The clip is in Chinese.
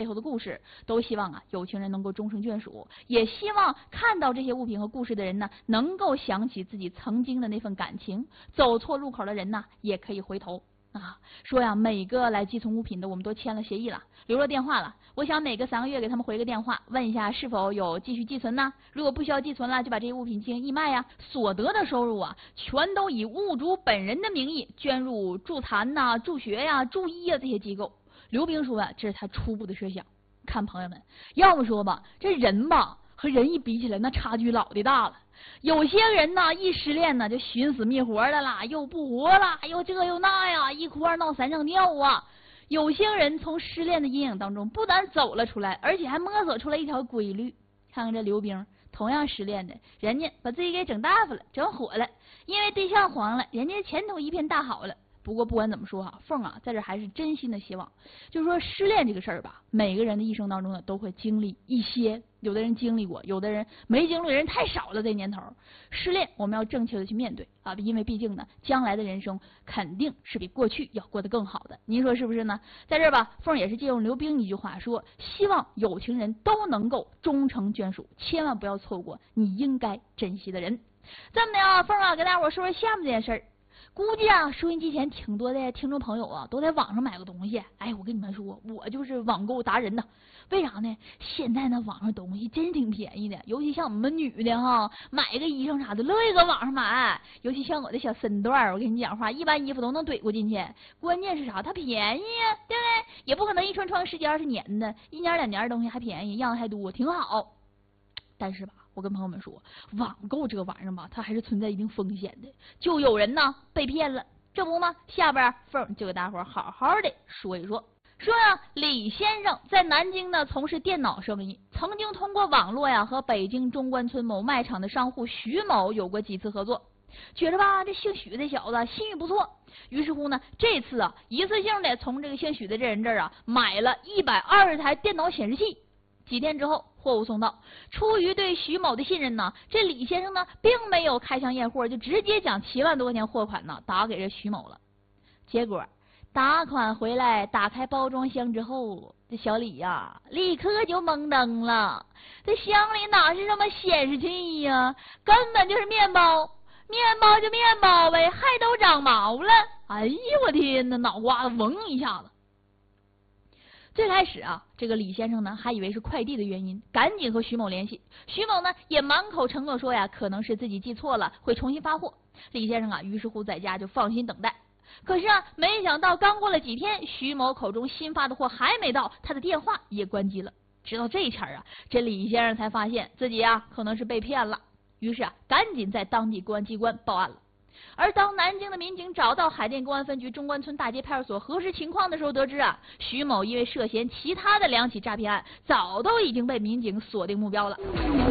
后的故事，都希望啊有情人能够终成眷属，也希望看到这些物品和故事的人呢，能够想起自己曾经的那份感情。走错路口的人呢，也可以回头啊。说呀，每个来寄存物品的，我们都签了协议了，留了电话了。我想每个3个月给他们回个电话，问一下是否有继续寄存呢？如果不需要寄存了，就把这些物品进行义卖呀。所得的收入啊，全都以物主本人的名义捐入助残呐、助学呀、助医呀这些机构。刘冰说啊，这是他初步的设想。看朋友们，要么说吧，这人吧和人一比起来，那差距老的大了。有些人呢，一失恋呢就寻死觅活的啦，又不活了，又这又那呀，一哭二闹三上吊啊。有些人从失恋的阴影当中不但走了出来，而且还摸索出来一条规律。看看这刘冰，同样失恋的，人家把自己给整大发了，整火了，因为对象黄了，人家前途一片大好了。不过不管怎么说哈，凤啊在这还是真心的希望，就是说失恋这个事儿吧，每个人的一生当中呢都会经历一些，有的人经历过，有的人没经历，人太少了这年头。失恋我们要正确的去面对啊，因为毕竟呢，将来的人生肯定是比过去要过得更好的，您说是不是呢？在这儿吧，凤也是借用刘冰一句话说，希望有情人都能够终成眷属，千万不要错过你应该珍惜的人。这么的啊，凤啊，给大伙说说下面这件事儿。估计啊，收音机前挺多的听众朋友啊，都在网上买过东西。哎，我跟你们说，我就是网购达人呐。为啥呢？现在那网上东西真挺便宜的，尤其像我们女的哈，买个衣裳啥的，乐意搁网上买。尤其像我的小身段，我跟你讲话，一般衣服都能怼过进去。关键是啥？它便宜呀，对不对？也不可能一穿10几20年的，1年2年的东西还便宜，样子还多，挺好。但是吧，我跟朋友们说，网购这个玩意儿吧，它还是存在一定风险的，就有人呢被骗了，这不吗？下边凤就给大伙好好的说一说。说呀，李先生在南京呢从事电脑生意，曾经通过网络呀和北京中关村某卖场的商户徐某有过几次合作，觉着吧这姓许的小子信誉不错，于是乎呢这次啊一次性的从这个姓许的这人这儿啊买了120台电脑显示器。几天之后，货物送到。出于对徐某的信任呢，这李先生呢并没有开箱验货，就直接将7万多块钱货款呢打给这徐某了。结果打款回来，打开包装箱之后，这小李呀立刻就懵登了。这箱里哪是什么显示器呀，根本就是面包，面包就面包呗，还都长毛了。哎呦我天哪，脑瓜子嗡一下子。最开始啊，这个李先生呢还以为是快递的原因，赶紧和徐某联系。徐某呢也满口承诺说呀，可能是自己记错了，会重新发货。李先生啊，于是乎在家就放心等待。可是啊，没想到刚过了几天，徐某口中新发的货还没到，他的电话也关机了。直到这一天啊，这李先生才发现自己啊可能是被骗了，于是啊，赶紧在当地公安机关报案了。而当南京的民警找到海淀公安分局中关村大街派出所核实情况的时候，得知啊，徐某因为涉嫌其他的2起诈骗案，早都已经被民警锁定目标了。